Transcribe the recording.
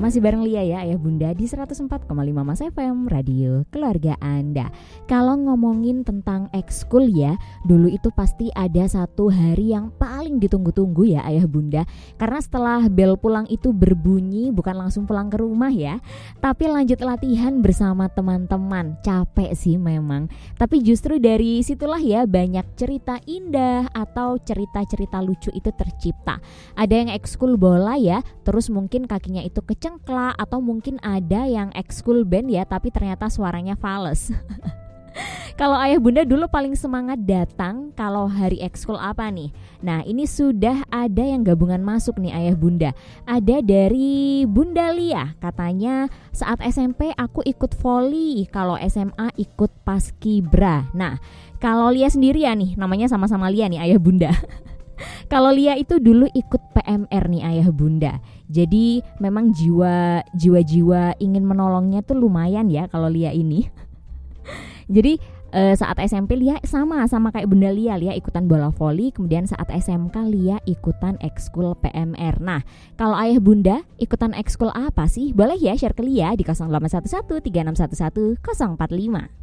Masih bareng Lia ya Ayah Bunda di 104,5 Mas FM Radio Keluarga Anda. Kalau ngomongin tentang ekskul ya, dulu itu pasti ada satu hari yang paling ditunggu-tunggu ya Ayah Bunda. Karena setelah bel pulang itu berbunyi, bukan langsung pulang ke rumah ya, tapi lanjut latihan bersama teman-teman. Capek sih memang, tapi justru dari situlah ya banyak cerita indah atau cerita-cerita lucu itu tercipta. Ada yang ekskul bola ya, terus mungkin kakinya itu kecengklak, atau mungkin ada yang ekskul band ya, tapi ternyata suaranya fales. Kalau Ayah Bunda dulu paling semangat datang kalau hari ekskul apa nih? Nah, ini sudah ada yang gabungan masuk nih Ayah Bunda. Ada dari Bunda Lia, katanya saat SMP aku ikut voli, kalau SMA ikut paskibra. Nah, kalau Lia sendiri ya nih, namanya sama-sama Lia nih Ayah Bunda. Kalau Lia itu dulu ikut PMR nih Ayah Bunda. Jadi memang jiwa-jiwa ingin menolongnya tuh lumayan ya kalau Lia ini. Jadi saat SMP Lia sama kayak Bunda Lia ikutan bola voli. Kemudian saat SMK Lia ikutan ekskul PMR. Nah, kalau Ayah Bunda ikutan ekskul apa sih? Boleh ya share ke Lia di 0811 3611 045.